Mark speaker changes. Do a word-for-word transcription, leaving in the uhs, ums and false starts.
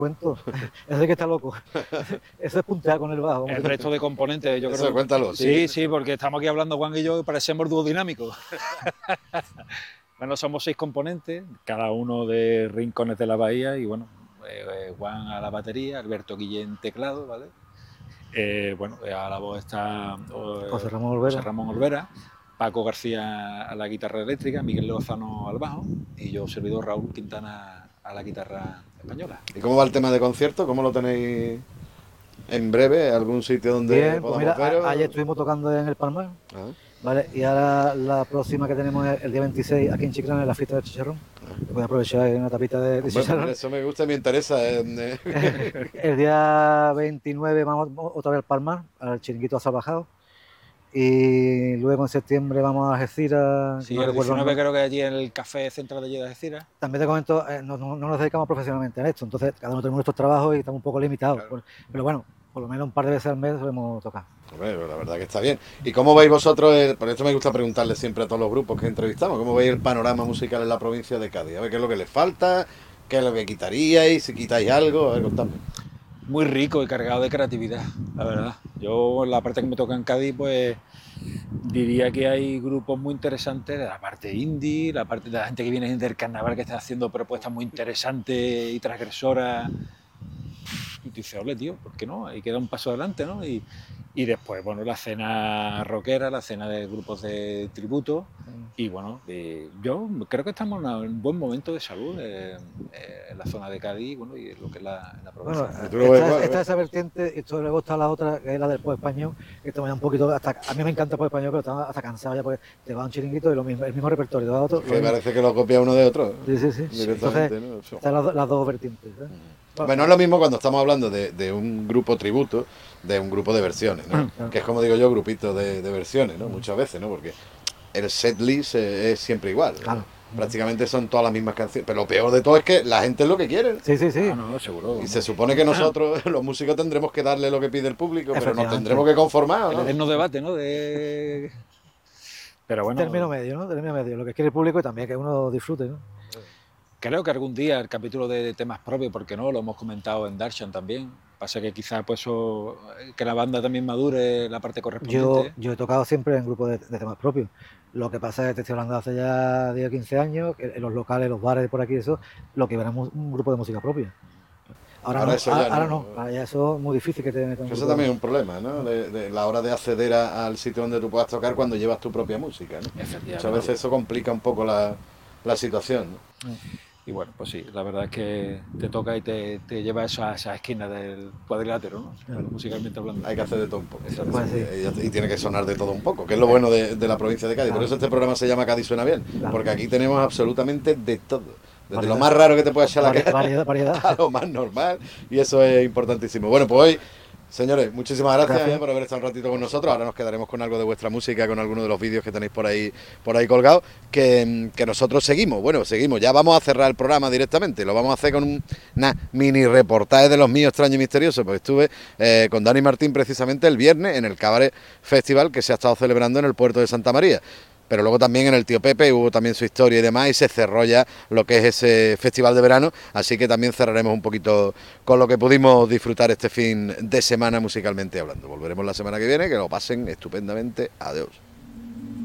Speaker 1: cuento, ese que está loco, eso es puntear con el bajo.
Speaker 2: El resto de componentes, yo
Speaker 3: Eso,
Speaker 2: creo.
Speaker 3: cuéntalo.
Speaker 2: Sí, sí, porque estamos aquí hablando Juan y yo y parecemos dúo dinámico. Bueno, somos seis componentes, cada uno de rincones de la bahía y bueno, eh, Juan a la batería, Alberto Guillén teclado, ¿vale? Eh, bueno, a la voz está eh,
Speaker 1: José Ramón Olvera.
Speaker 2: José Ramón Olvera, Paco García a la guitarra eléctrica, Miguel Lozano al bajo y yo, servidor Raúl Quintana a la guitarra española.
Speaker 3: ¿Y cómo va el tema de concierto? ¿Cómo lo tenéis en breve? ¿Algún sitio donde
Speaker 1: Bien, pues
Speaker 3: podamos
Speaker 1: mira,
Speaker 3: veros?
Speaker 1: a- ayer estuvimos tocando en el Palmar,
Speaker 3: Ah,
Speaker 1: ¿vale? Y ahora la próxima que tenemos es el día veintiséis aquí en Chiclana, en la fiesta del chicharrón. Voy a aprovechar una tapita de, de
Speaker 3: hombre,
Speaker 1: chicharrón.
Speaker 3: eso me gusta y me interesa. eh, eh.
Speaker 1: El día veintinueve vamos otra vez al Palmar, al chiringuito Salvajado. Y luego en septiembre vamos a Algeciras.
Speaker 2: Sí,
Speaker 1: no
Speaker 2: el
Speaker 1: recuerdo
Speaker 2: diecinueve
Speaker 1: el nombre.
Speaker 2: creo que allí en el Café Central de allí de Algeciras.
Speaker 1: También te comento, eh, no, no- no nos dedicamos profesionalmente a esto, entonces cada uno tenemos nuestros trabajos y estamos un poco limitados.
Speaker 3: Claro.
Speaker 1: Por- pero bueno, por lo menos un par de veces al mes solemos tocar.
Speaker 3: Hombre, la verdad que está bien. ¿Y cómo veis vosotros, el- por esto me gusta preguntarle siempre a todos los grupos que entrevistamos, cómo veis el panorama musical en la provincia de Cádiz? A ver qué es lo que les falta, qué es lo que quitaríais, si quitáis algo, a ver, contadme.
Speaker 2: Muy rico y cargado de creatividad, la verdad. Yo, en la parte que me toca en Cádiz, pues diría que hay grupos muy interesantes de la parte indie, la parte de la gente que viene del carnaval que está haciendo propuestas muy interesantes y transgresoras. Y tú dices, ole, tío, ¿por qué no? Hay que dar un paso adelante, ¿no? Y, y después, bueno, la escena rockera, la escena de grupos de tributo. Y bueno, eh, yo creo que estamos en un buen momento de salud eh, eh, en la zona de Cádiz, bueno, y en lo que es la, en la provincia.
Speaker 1: Bueno,
Speaker 3: tú lo ves
Speaker 1: está,
Speaker 3: igual,
Speaker 1: está
Speaker 3: ¿eh?
Speaker 1: esa vertiente, y esto luego está la otra, que es la del pop español, que esto me da un poquito, hasta, a mí me encanta el pop español, pero estaba hasta cansado ya, porque te va a un chiringuito y lo mismo, el mismo repertorio, te va a otro.
Speaker 3: Que parece que lo copia uno de otro.
Speaker 1: Sí, sí, sí.
Speaker 3: Directamente,
Speaker 1: Entonces,
Speaker 3: ¿no?
Speaker 1: están las, do- las dos vertientes. ¿eh?
Speaker 3: Bueno, no es lo mismo cuando estamos hablando de, de un grupo tributo, de un grupo de versiones, ¿no?
Speaker 1: Claro.
Speaker 3: Que es como digo yo, grupito de, de versiones, ¿no? Muchas veces, ¿no? Porque el setlist eh, es siempre igual. ¿no?
Speaker 1: Claro.
Speaker 3: Prácticamente son todas las mismas canciones. Pero lo peor de todo es que la gente es lo que quiere.
Speaker 1: Sí, sí, sí.
Speaker 2: Ah, no, seguro.
Speaker 3: Y se supone que nosotros, los músicos, tendremos que darle lo que pide el público, pero nos
Speaker 1: Efectivamente.
Speaker 3: tendremos que conformar, ¿o
Speaker 2: El
Speaker 3: ¿no?
Speaker 2: eterno debate, ¿no? De... Pero bueno,
Speaker 1: Término medio, ¿no? Término medio, lo que quiere el público y también que uno disfrute, ¿no?
Speaker 2: creo que algún día el capítulo de temas propios, porque no, lo hemos comentado en Darshan también. Pasa que quizás pues eso, que la banda también madure la parte
Speaker 1: Yo,
Speaker 2: correspondiente.
Speaker 1: yo he tocado siempre en grupos de, de temas propios. Lo que pasa es que te estoy hablando de hace ya diez o quince años, que en los locales, los bares por aquí, eso, lo que veremos un grupo de música propia. Ahora,
Speaker 3: Ahora
Speaker 1: no,
Speaker 3: eso ya
Speaker 1: ahora, ahora
Speaker 3: no.
Speaker 1: no, ahora ya eso es muy difícil que te metan un
Speaker 3: Eso
Speaker 1: grupo.
Speaker 3: también es un problema, ¿no? De, de la hora de acceder a- al sitio donde tú puedas tocar cuando llevas tu propia música, ¿no?
Speaker 2: Efectivamente.
Speaker 3: Muchas veces eso complica un poco la, la situación, ¿no?
Speaker 2: Y bueno, pues sí, la verdad es que te toca y te, te lleva a esa, esa esquina del cuadrilátero, ¿no?
Speaker 1: Claro.
Speaker 2: Musicalmente hablando.
Speaker 3: Hay que hacer de todo un poco.
Speaker 2: Exacto.
Speaker 1: Pues sí.
Speaker 3: Y, y tiene que sonar de todo un poco, que es lo bueno de, de la provincia de Cádiz. Por eso este programa se llama Cádiz Suena Bien,
Speaker 1: Claro.
Speaker 3: porque aquí tenemos absolutamente de todo. Desde
Speaker 1: Variedad.
Speaker 3: lo más raro que te pueda echar la
Speaker 1: Vari-
Speaker 3: cara
Speaker 1: variedad, variedad.
Speaker 3: a lo más normal, y eso es importantísimo. Bueno, pues hoy, señores, muchísimas gracias,
Speaker 1: Gracias.
Speaker 3: eh, por haber estado un ratito con nosotros. Ahora nos quedaremos con algo de vuestra música, con algunos de los vídeos que tenéis por ahí por ahí colgados, que, que nosotros seguimos. Bueno, seguimos. Ya vamos a cerrar el programa directamente. Lo vamos a hacer con un una mini reportaje de los míos extraños y misteriosos, porque estuve eh, con Dani Martín precisamente el viernes en el Cabaret Festival que se ha estado celebrando en el puerto de Santa María. Pero luego también en el Tío Pepe hubo también su historia y demás, y se cerró ya lo que es ese festival de verano, así que también cerraremos un poquito con lo que pudimos disfrutar este fin de semana musicalmente hablando. Volveremos la semana que viene, que lo pasen estupendamente. Adiós.